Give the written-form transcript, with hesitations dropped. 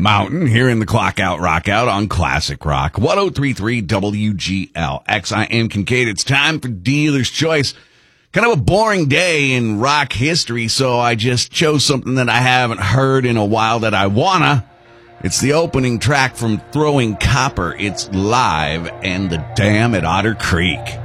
Mountain here in the Clock Out Rock Out on Classic Rock 1033 WGLX. I am Kincaid. It's time for Dealer's Choice. Kind of a boring day in rock history, so I just chose something that I haven't heard in a while that I wanna. It's the opening track from Throwing Copper. It's Live and the Dam at Otter Creek.